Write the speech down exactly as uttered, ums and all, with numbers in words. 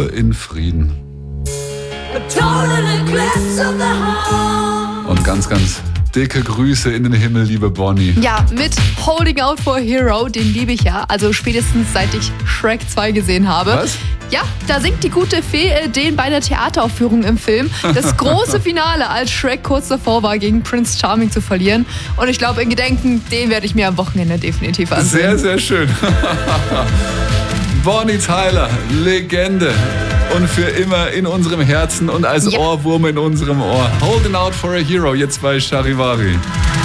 Ruhe in Frieden. Und ganz, ganz dicke Grüße in den Himmel, liebe Bonnie. Ja, mit Holding Out for a Hero, den liebe ich ja. Also spätestens seit ich Shrek zwei gesehen habe. Was? Ja, da singt die gute Fee äh, den bei der Theateraufführung im Film. Das große Finale, als Shrek kurz davor war, gegen Prince Charming zu verlieren. Und ich glaube, in Gedenken, den werde ich mir am Wochenende definitiv ansehen. Sehr, sehr schön. Bonnie Tyler, Legende. Und für immer in unserem Herzen und als ja. Ohrwurm in unserem Ohr. Holding Out for a Hero, jetzt bei Charivari.